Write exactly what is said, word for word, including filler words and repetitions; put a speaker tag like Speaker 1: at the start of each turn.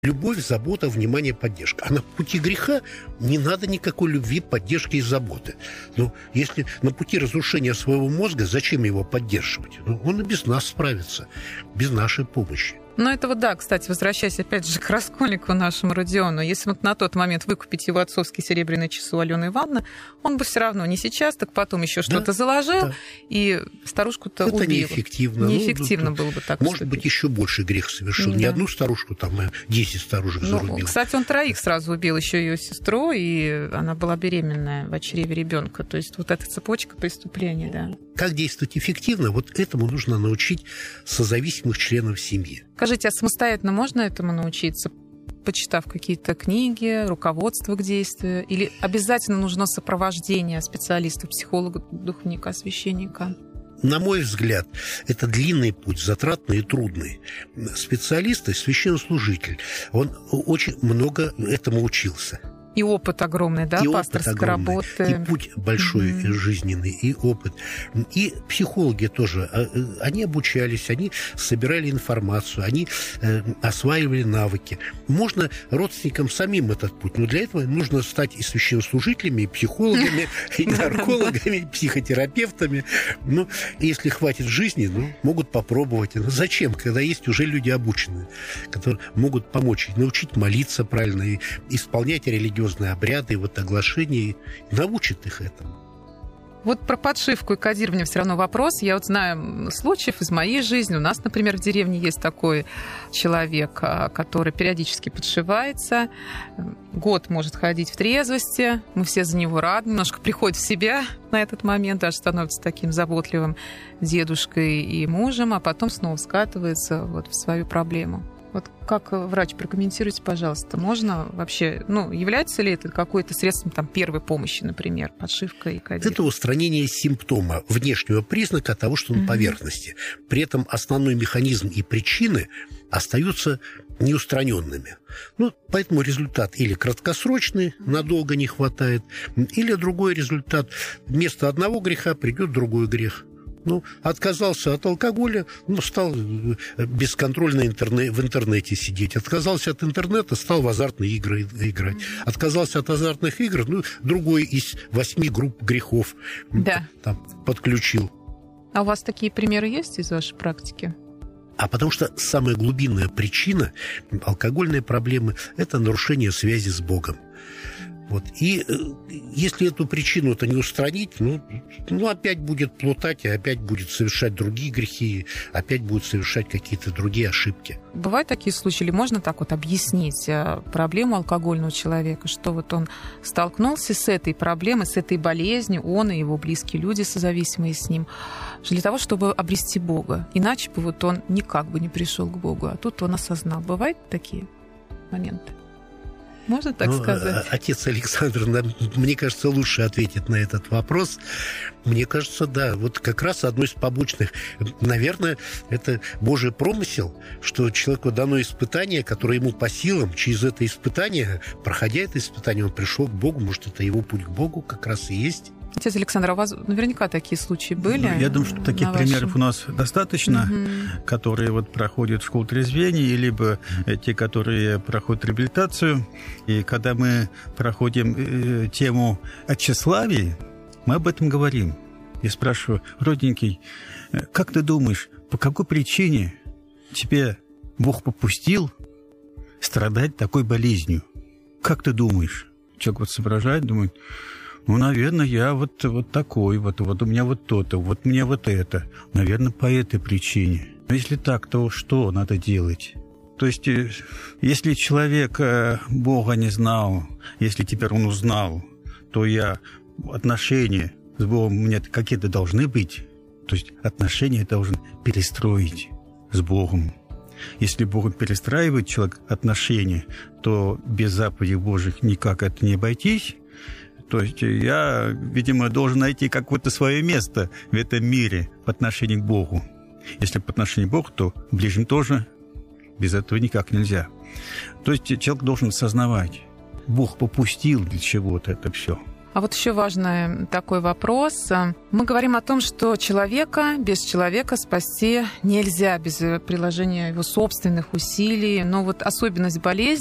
Speaker 1: Любовь, забота, внимание, поддержка. А на пути греха не надо никакой любви, поддержки и заботы. Но если на пути разрушения своего мозга, зачем его поддерживать? Ну, он и без нас справится, без нашей помощи.
Speaker 2: Ну, это вот да, кстати, возвращаясь опять же к Раскольникову нашему Родиону, если вот на тот момент выкупить его отцовские серебряные часы у Алены Ивановны, он бы все равно не сейчас, так потом еще что-то да, заложил, да. И старушку-то
Speaker 1: это
Speaker 2: убил.
Speaker 1: неэффективно.
Speaker 2: Неэффективно ну, было бы так
Speaker 1: Может
Speaker 2: поступить.
Speaker 1: быть, еще больше грех совершил. Да. Не одну старушку, там, а десять старушек
Speaker 2: ну,
Speaker 1: зарубил.
Speaker 2: Кстати, он троих сразу убил, еще ее сестру, и она была беременная в чреве ребенка. То есть вот эта цепочка преступлений, да.
Speaker 1: Как действовать эффективно, вот этому нужно научить созависимых членов семьи.
Speaker 2: Скажите, а самостоятельно можно этому научиться, почитав какие-то книги, руководство к действию? Или обязательно нужно сопровождение специалиста, психолога, духовника, священника?
Speaker 1: На мой взгляд, это длинный путь, затратный и трудный. Специалист и священнослужитель, он очень много этому учился.
Speaker 2: И опыт огромный, да,
Speaker 1: и
Speaker 2: пасторской
Speaker 1: опыт огромный,
Speaker 2: работы.
Speaker 1: И путь большой mm-hmm. жизненный, и опыт. И психологи тоже. Они обучались, они собирали информацию, они э, осваивали навыки. Можно родственникам самим этот путь, но для этого нужно стать и священнослужителями, и психологами, и наркологами, и психотерапевтами. Ну, если хватит жизни, ну, могут попробовать. Но зачем, когда есть уже люди обученные, которые могут помочь и научить молиться правильно, и исполнять религиозные обряды, вот оглашения, научат их этому.
Speaker 2: Вот про подшивку и кодирование все равно вопрос. Я вот знаю случаев из моей жизни. У нас, например, в деревне есть такой человек, который периодически подшивается. Год может ходить в трезвости. Мы все за него рады. Немножко приходит в себя на этот момент, даже становится таким заботливым дедушкой и мужем, а потом снова скатывается вот в свою проблему. Вот как врач, прокомментируйте, пожалуйста, можно вообще, ну, является ли это какое-то средством там, первой помощи, например, подшивка и кодирование? Это
Speaker 1: устранение симптома, внешнего признака того, что на mm-hmm. поверхности. При этом основной механизм и причины остаются неустраненными. Ну, поэтому результат или краткосрочный, надолго не хватает, или другой результат. Вместо одного греха придет другой грех. Ну, отказался от алкоголя, ну, стал бесконтрольно интернет, в интернете сидеть. Отказался от интернета, стал в азартные игры играть. Отказался от азартных игр, ну, другой из восьми групп грехов
Speaker 2: да.
Speaker 1: там, подключил.
Speaker 2: А у вас такие примеры есть из вашей практики?
Speaker 1: А потому что самая глубинная причина алкогольной проблемы – это нарушение связи с Богом. Вот. И э, если эту причину-то не устранить, ну, ну, опять будет плутать, и опять будет совершать другие грехи, опять будет совершать какие-то другие ошибки.
Speaker 2: Бывают такие случаи, или можно так вот объяснить проблему алкогольного человека, что вот он столкнулся с этой проблемой, с этой болезнью, он и его близкие люди, созависимые с ним, для того, чтобы обрести Бога. Иначе бы вот он никак бы не пришел к Богу, а тут он осознал. Бывают такие моменты? Можно так ну, сказать?
Speaker 1: Отец Александр, мне кажется, лучше ответит на этот вопрос. Мне кажется, да, вот как раз одно из побочных, наверное, это Божий промысел, что человеку дано испытание, которое ему по силам, через это испытание, проходя это испытание, он пришел к Богу, может, это его путь к Богу как раз и есть.
Speaker 2: Отец Александр, а у вас наверняка такие случаи были?
Speaker 3: Ну, я думаю, что таких вашем... примеров у нас достаточно, угу. которые вот проходят школу трезвения, либо те, которые проходят реабилитацию. И когда мы проходим э, тему о тщеславии, мы об этом говорим. Я спрашиваю: родненький, как ты думаешь, по какой причине тебе Бог попустил страдать такой болезнью? Как ты думаешь? Человек вот соображает, думает: ну, наверное, я вот, вот такой, вот, вот у меня вот то-то, вот мне вот это. Наверное, по этой причине. Но если так, то что надо делать? То есть, если человек Бога не знал, если теперь он узнал, то я отношения с Богом у меня какие-то должны быть. То есть, отношения должен перестроить с Богом. Если Бог перестраивает человек отношения, то без заповедей Божьих никак это не обойтись. То есть я, видимо, должен найти какое-то свое место в этом мире по отношению к Богу. Если по отношению к Богу, то ближним тоже. Без этого никак нельзя. То есть человек должен осознавать, Бог попустил для чего-то это все.
Speaker 2: А вот еще важный такой вопрос. Мы говорим о том, что человека без человека спасти нельзя без приложения его собственных усилий. Но вот особенность болезни